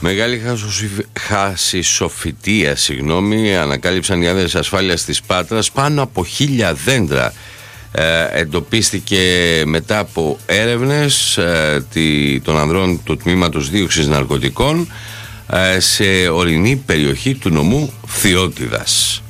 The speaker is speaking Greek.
Μεγάλη χασισοφυτεία, ανακάλυψαν οι άνδρες ασφάλειας της Πάτρας. Πάνω από 1.000 δέντρα εντοπίστηκε μετά από έρευνες των ανδρών του τμήματος δίωξης ναρκωτικών σε ορεινή περιοχή του νομού Φθιώτιδας.